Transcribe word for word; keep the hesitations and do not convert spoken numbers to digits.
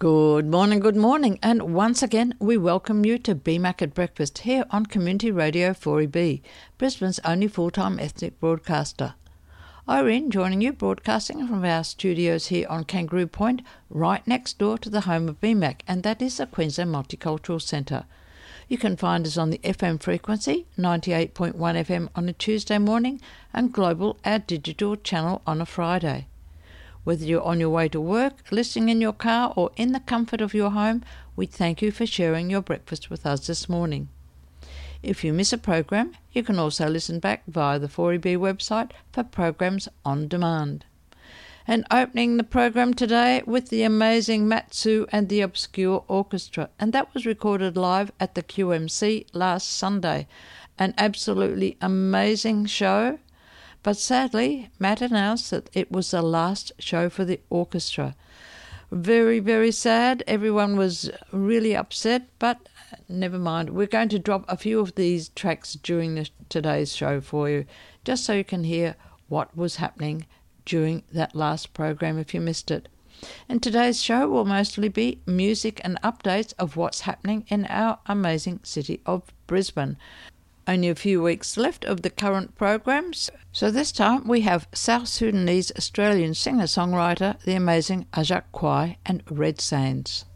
Good morning, good morning, and once again we welcome you to B Mac at Breakfast here on Community Radio four E B, Brisbane's only full-time ethnic broadcaster. Irene joining you, broadcasting from our studios here on Kangaroo Point, right next door to the home of B Mac, and that is the Queensland Multicultural Centre. You can find us on the F M frequency, ninety-eight point one F M on a Tuesday morning, and Global, our digital channel, on a Friday. Whether you're on your way to work, listening in your car, or in the comfort of your home, we thank you for sharing your breakfast with us this morning. If you miss a program, you can also listen back via the four E B website for programs on demand. And opening the program today with the amazing Mat-Su and the Obscure Orchestra, and that was recorded live at the Q M C last Sunday. An absolutely amazing show. But sadly, Matt announced that it was the last show for the orchestra. Very, very sad. Everyone was really upset, but never mind. We're going to drop a few of these tracks during the, today's show for you, just so you can hear what was happening during that last program if you missed it. And today's show will mostly be music and updates of what's happening in our amazing city of Brisbane. Only a few weeks left of the current programs, so this time we have South Sudanese Australian singer-songwriter, the amazing Ajak Kwai and Red Sands.